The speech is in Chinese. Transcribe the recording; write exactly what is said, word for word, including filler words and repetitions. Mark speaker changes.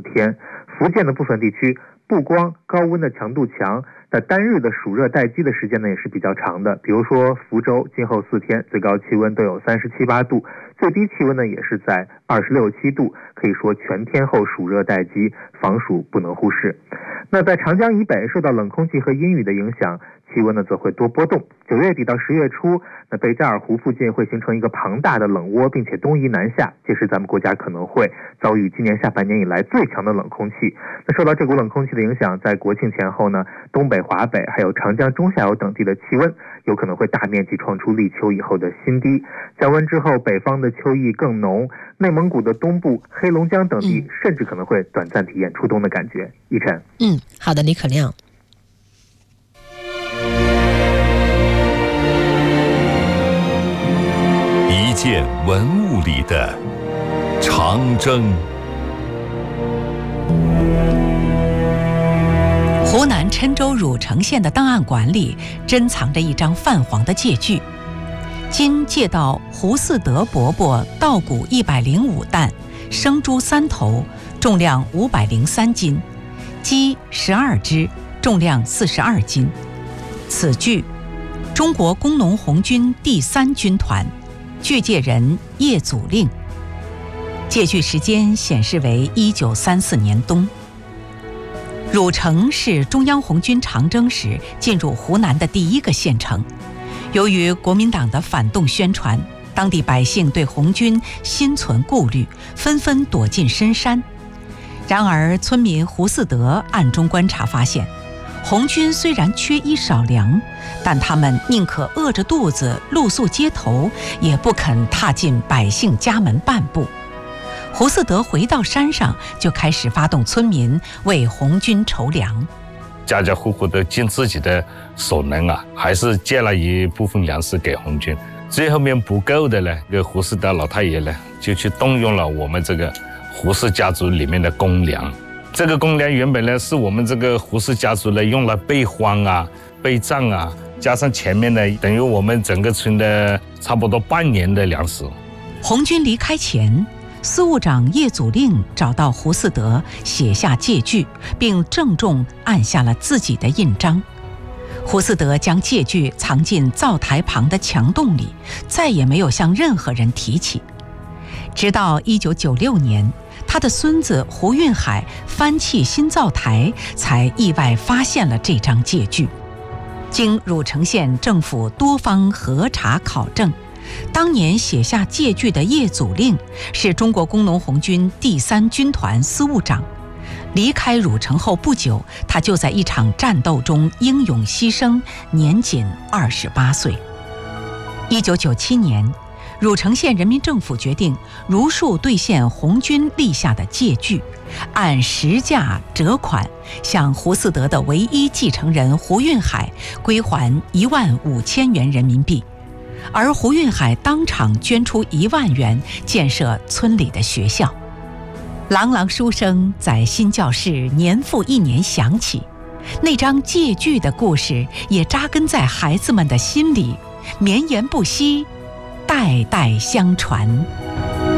Speaker 1: 天。福建的部分地区不光高温的强度强，那单日的暑热待机的时间呢也是比较长的。比如说福州今后四天最高气温都有三十七八度，最低气温呢也是在二十六七度，可以说全天候暑热待机，防暑不能忽视。那在长江以北受到冷空气和阴雨的影响，气温呢则会多波动。九月底到十月初，那贝加尔湖附近会形成一个庞大的冷涡，并且东移南下，届时咱们国家可能会遭遇今年下半年以来最强的冷空气。那受到这股冷空气的影响，在国庆前后呢，东北、华北还有长江中下游等地的气温有可能会大面积创出立秋以后的新低。降温之后，北方的秋意更浓，内蒙古的东部、黑龙江等地、嗯、甚至可能会短暂体验初冬的感觉。一晨，
Speaker 2: 嗯，好的，李可亮。
Speaker 3: 一件文物里的长征。
Speaker 4: 湖南郴州汝城县的档案馆里珍藏着一张泛黄的借据，今借到胡四德伯伯稻谷一百零五担，生猪三头，重量五百零三斤，鸡十二只，重量四十二斤。此据中国工农红军第三军团，据借人叶祖令。借据时间显示为一九三四年冬。汝城是中央红军长征时进入湖南的第一个县城。由于国民党的反动宣传，当地百姓对红军心存顾虑，纷纷躲进深山。然而村民胡四德暗中观察发现，红军虽然缺衣少粮，但他们宁可饿着肚子露宿街头，也不肯踏进百姓家门半步。胡四德回到山上，就开始发动村民为红军筹粮，
Speaker 5: 家家户户都尽自己的所能啊，还是借了一部分粮食给红军。最后面不够的呢，这个胡四德老太爷呢，就去动用了我们这个胡氏家族里面的公粮。这个公粮原本呢，是我们这个胡氏家族呢用来备荒啊、备战啊，加上前面呢，等于我们整个村的差不多半年的粮食。
Speaker 4: 红军离开前，司务长叶祖令找到胡四德，写下借据，并郑重按下了自己的印章。胡四德将借据藏进灶台旁的墙洞里，再也没有向任何人提起。直到一九九六年，他的孙子胡运海翻砌新灶台，才意外发现了这张借据。经汝城县政府多方核查考证，当年写下借据的叶祖令是中国工农红军第三军团司务长。离开汝城后不久，他就在一场战斗中英勇牺牲，年仅二十八岁。一九九七年，汝城县人民政府决定如数兑现红军立下的借据，按实价折款向胡四德的唯一继承人胡运海归还一万五千元人民币。而胡运海当场捐出一万元建设村里的学校。朗朗书声在新教室年复一年响起，那张借据的故事也扎根在孩子们的心里，绵延不息，代代相传。